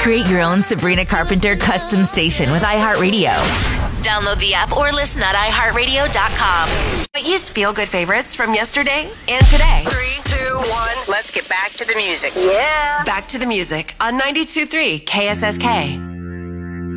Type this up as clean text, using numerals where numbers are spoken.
Create your own Sabrina Carpenter custom station with iHeartRadio. Download the app or listen at iHeartRadio.com. What use feel-good favorites from yesterday and today? 3, 2, 1. Let's get back to the music. Yeah. Back to the music on 92.3 KSSK.